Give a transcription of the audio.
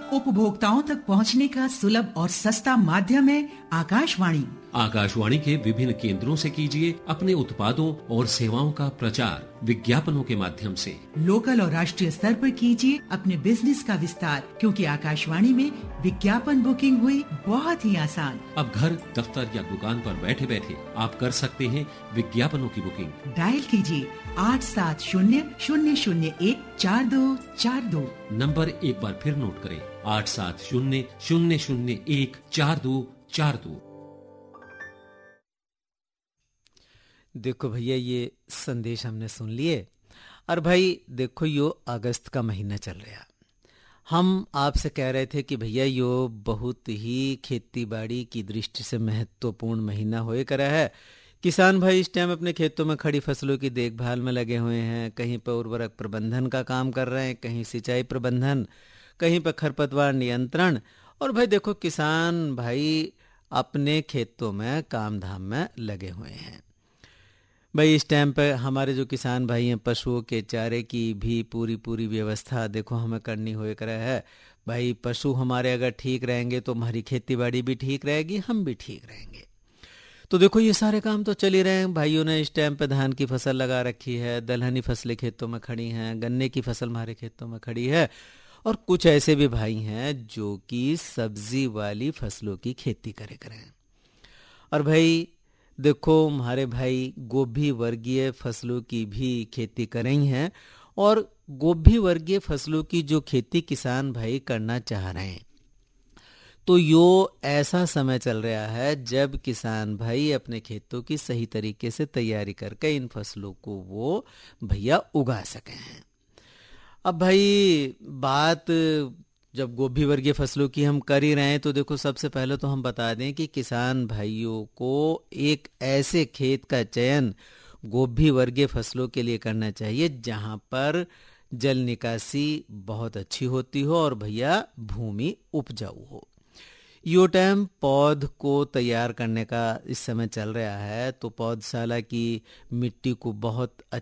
उपभोक्ताओं तक पहुंचने का सुलभ और सस्ता माध्यम है आकाशवाणी। आकाशवाणी के विभिन्न केंद्रों से कीजिए अपने उत्पादों और सेवाओं का प्रचार विज्ञापनों के माध्यम से। लोकल और राष्ट्रीय स्तर पर कीजिए अपने बिजनेस का विस्तार, क्योंकि आकाशवाणी में विज्ञापन बुकिंग हुई बहुत ही आसान। अब घर, दफ्तर या दुकान पर बैठे बैठे आप कर सकते हैं विज्ञापनों की बुकिंग। डायल कीजिए 8700014242। नंबर एक बार फिर नोट करें, 8700014242। देखो भैया, ये संदेश हमने सुन लिए। और भाई देखो, यो अगस्त का महीना चल रहा। हम आपसे कह रहे थे कि भैया यो बहुत ही खेती बाड़ी की दृष्टि से महत्वपूर्ण महीना होए करा है। किसान भाई इस टाइम अपने खेतों में खड़ी फसलों की देखभाल में लगे हुए हैं। कहीं पर उर्वरक प्रबंधन का काम कर रहे हैं, कहीं सिंचाई प्रबंधन, कहीं पर खरपतवार नियंत्रण। और भाई देखो, किसान भाई अपने खेतों में काम धाम में लगे हुए हैं। भाई इस टाइम पे हमारे जो किसान भाई हैं, पशुओं के चारे की भी पूरी व्यवस्था देखो हमें करनी होए करे है। भाई पशु हमारे अगर ठीक रहेंगे तो हमारी खेती बाड़ी भी ठीक रहेगी, हम भी ठीक रहेंगे। तो देखो ये सारे काम तो चल ही रहे हैं। भाइयों ने इस टाइम पे धान की फसल लगा रखी है, दलहनी फसलें खेतों में खड़ी हैं, गन्ने की फसल हमारे खेतों में खड़ी है। और कुछ ऐसे भी भाई हैं जो कि सब्जी वाली फसलों की खेती करे हैं। और भाई देखो, हमारे भाई गोभी वर्गीय फसलों की भी खेती कर रही हैं। और गोभी वर्गीय फसलों की जो खेती किसान भाई करना चाह रहे हैं, तो यो ऐसा समय चल रहा है जब किसान भाई अपने खेतों की सही तरीके से तैयारी करके इन फसलों को वो भैया उगा सके हैं। अब भाई बात जब गोभी वर्गीय फसलों की हम कर ही रहे हैं, तो देखो सबसे पहले तो हम बता दें कि किसान भाइयों को एक ऐसे खेत का चयन गोभी वर्गीय फसलों के लिए करना चाहिए जहां पर जल निकासी बहुत अच्छी होती हो और भैया भूमि उपजाऊ हो। यो टाइम पौध को तैयार करने का इस समय चल रहा है, तो पौधशाला की मिट्टी को बहुत